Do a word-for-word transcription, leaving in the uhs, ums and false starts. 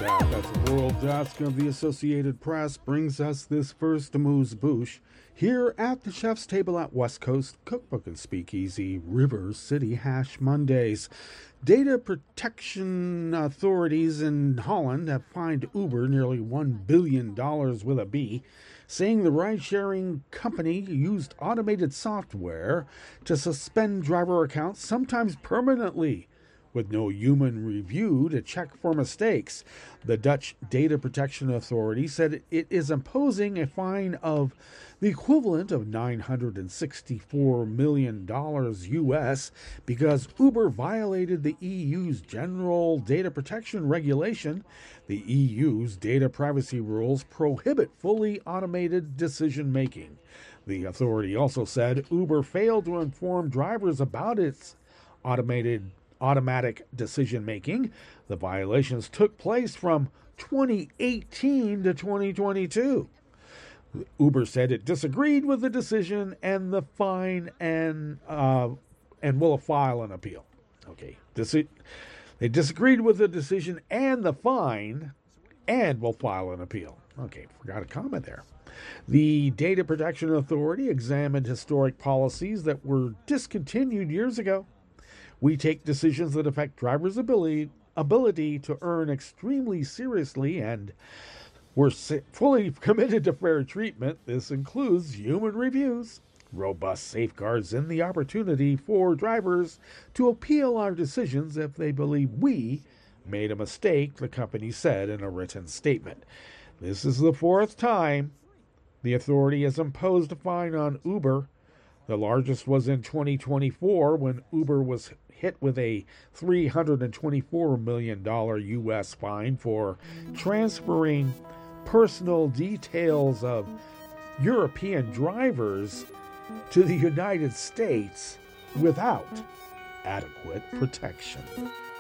That, that's the World Desk of the Associated Press brings us this first amuse-bouche here at the chef's table at West Coast Cookbook and Speakeasy River City Hash Mondays. Data protection authorities in Holland have fined Uber nearly one billion dollars with a B, saying the ride-sharing company used automated software to suspend driver accounts, sometimes permanently, with no human review to check for mistakes. The Dutch Data Protection Authority said it is imposing a fine of the equivalent of nine hundred sixty-four million dollars U S because Uber violated the E U's General Data Protection Regulation. The E U's data privacy rules prohibit fully automated decision-making. The authority also said Uber failed to inform drivers about its automated automatic decision-making. The violations took place from twenty eighteen to twenty twenty-two. Uber said it disagreed with the decision and the fine and uh, and will file an appeal. Okay, Disi- they disagreed with the decision and the fine and will file an appeal. Okay, forgot a comma there. The Data Protection Authority examined historic policies that were discontinued years ago. We take decisions that affect drivers' ability, ability to earn extremely seriously, and we're fully committed to fair treatment. This includes human reviews, robust safeguards, and the opportunity for drivers to appeal our decisions if they believe we made a mistake, the company said in a written statement. This is the fourth time the authority has imposed a fine on Uber. The largest was in twenty twenty-four when Uber was hit with a three hundred twenty-four million dollars U S fine for transferring personal details of European drivers to the United States without adequate protection.